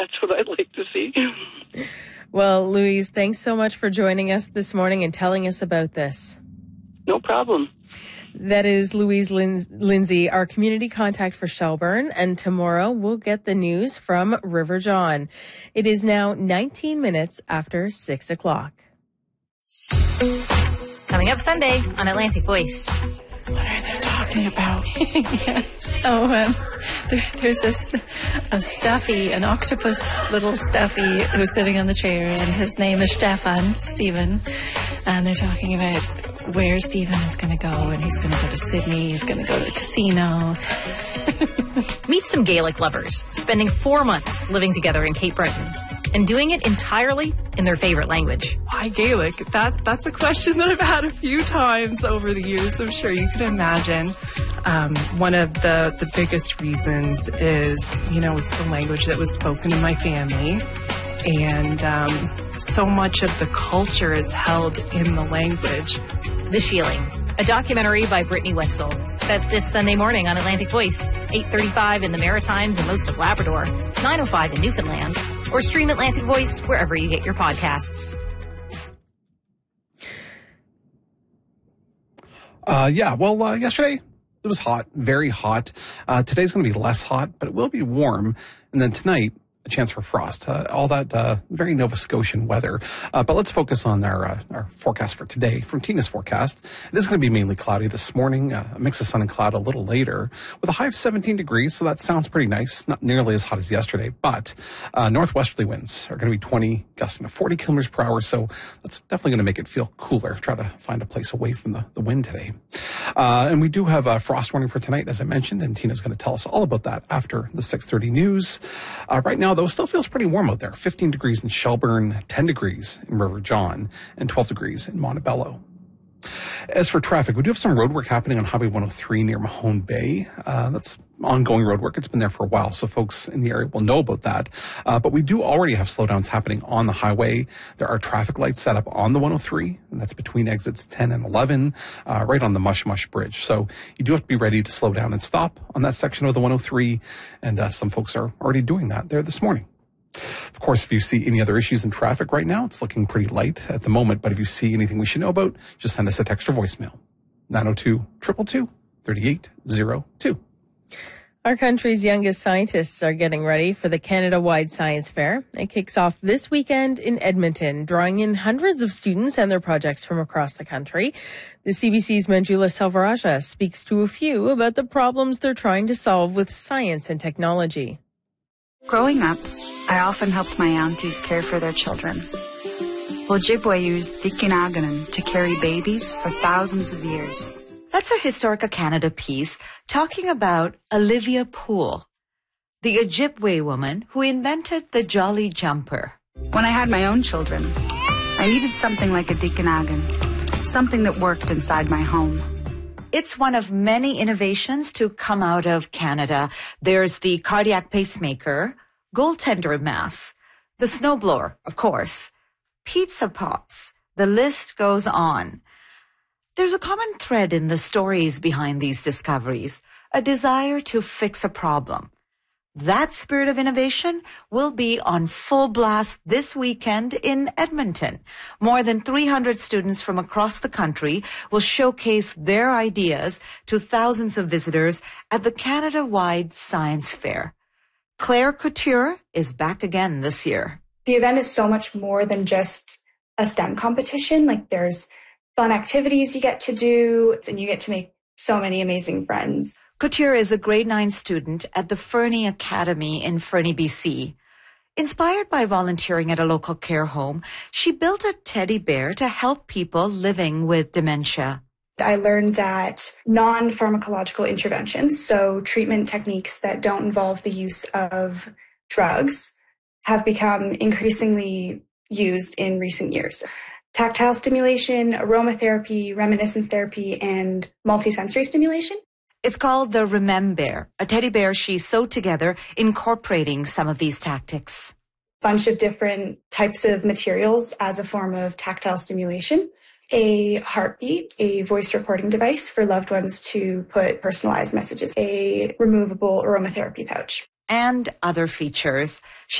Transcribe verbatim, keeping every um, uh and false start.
That's what I'd like to see. Well, Louise, thanks so much for joining us this morning and telling us about this. No problem. That is Louise Lin- Lindsay, our community contact for Shelburne, and tomorrow we'll get the news from River John. It is now nineteen minutes after six o'clock. Coming up Sunday on Atlantic Voice. What are they talking about? Yeah. So um, there, there's this a stuffy, an octopus little stuffy who's sitting on the chair, and his name is Stefan, Stephen. And they're talking about where Stephen is going to go, and he's going to go to Sydney, he's going to go to the casino. Meet some Gaelic lovers spending four months living together in Cape Breton and doing it entirely in their favorite language. Why Gaelic? That, that's a question that I've had a few times over the years. I'm sure you can imagine. Um, one of the, the biggest reasons is, you know, it's the language that was spoken in my family. And um, so much of the culture is held in the language. The Shieling, a documentary by Brittany Wetzel. That's this Sunday morning on Atlantic Voice, eight thirty-five in the Maritimes and most of Labrador, nine oh five in Newfoundland, or stream Atlantic Voice wherever you get your podcasts. Uh, yeah, well, uh, yesterday it was hot, very hot. Uh, today's going to be less hot, but it will be warm. And then tonight, a chance for frost. Uh, all that uh, very Nova Scotian weather. Uh, but let's focus on our uh, our forecast for today. From Tina's forecast, it is going to be mainly cloudy this morning. Uh, a mix of sun and cloud a little later, with a high of seventeen degrees. So that sounds pretty nice. Not nearly as hot as yesterday, but uh, northwesterly winds are going to be twenty, gusting to forty kilometers per hour. So that's definitely going to make it feel cooler. Try to find a place away from the, the wind today. Uh, and we do have a frost warning for tonight, as I mentioned, and Tina's going to tell us all about that after the six thirty news. Uh, right now, though, still feels pretty warm out there. fifteen degrees in Shelburne, ten degrees in River John, and twelve degrees in Montebello. As for traffic, we do have some road work happening on Highway one oh three near Mahone Bay. Uh, that's ongoing road work. It's been there for a while, so folks in the area will know about that. Uh, but we do already have slowdowns happening on the highway. There are traffic lights set up on the one oh three, and that's between exits ten and eleven, uh, right on the Mush Mush Bridge. So you do have to be ready to slow down and stop on that section of the one oh three, and uh, some folks are already doing that there this morning. Of course, if you see any other issues in traffic right now, it's looking pretty light at the moment. But if you see anything we should know about, just send us a text or voicemail. nine oh two, two two two, three eight oh two. Our country's youngest scientists are getting ready for the Canada-wide Science Fair. It kicks off this weekend in Edmonton, drawing in hundreds of students and their projects from across the country. The C B C's Manjula Selvarajah speaks to a few about the problems they're trying to solve with science and technology. Growing up, I often helped my aunties care for their children. Ojibwe used Dikkinaganan to carry babies for thousands of years. That's a Historica Canada piece talking about Olivia Poole, the Ojibwe woman who invented the Jolly Jumper. When I had my own children, I needed something like a Dikkinagan, something that worked inside my home. It's one of many innovations to come out of Canada. There's the cardiac pacemaker, goaltender mask, the snowblower, of course, pizza pops. The list goes on. There's a common thread in the stories behind these discoveries, a desire to fix a problem. That spirit of innovation will be on full blast this weekend in Edmonton. More than three hundred students from across the country will showcase their ideas to thousands of visitors at the Canada-wide Science Fair. Claire Couture is back again this year. The event is so much more than just a STEM competition. Like, there's fun activities you get to do, and you get to make so many amazing friends. Couture is a grade nine student at the Fernie Academy in Fernie, B C. Inspired by volunteering at a local care home, she built a teddy bear to help people living with dementia. I learned that non-pharmacological interventions, so treatment techniques that don't involve the use of drugs, have become increasingly used in recent years. Tactile stimulation, aromatherapy, reminiscence therapy, and multisensory stimulation. It's called the Remembear, a teddy bear she sewed together, incorporating some of these tactics. Bunch of different types of materials as a form of tactile stimulation. A heartbeat, a voice recording device for loved ones to put personalized messages, a removable aromatherapy pouch. And other features. She